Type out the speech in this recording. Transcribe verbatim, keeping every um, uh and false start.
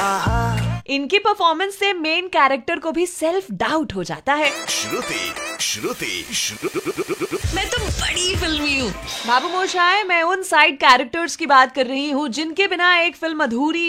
इनकी परफॉर्मेंस से main character को भी सेल्फ डाउट हो जाता है। श्रुति श्रुति श्रुति मैं तो बड़ी फिल्मी हूँ। बाबू मोशाय, मैं उन साइड कैरेक्टर्स की बात कर रही हूँ जिनके बिना एक फिल्म अधूरी